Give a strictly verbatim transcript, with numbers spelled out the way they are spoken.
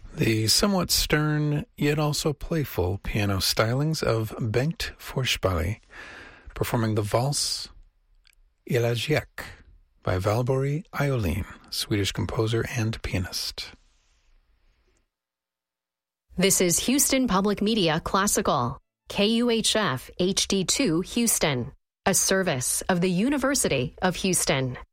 The somewhat stern, yet also playful piano stylings of Bengt Forsberg, performing the valse Elegiac by Valborg Iolin, Swedish composer and pianist. This is Houston Public Media Classical, K U H F H D two Houston, a service of the University of Houston.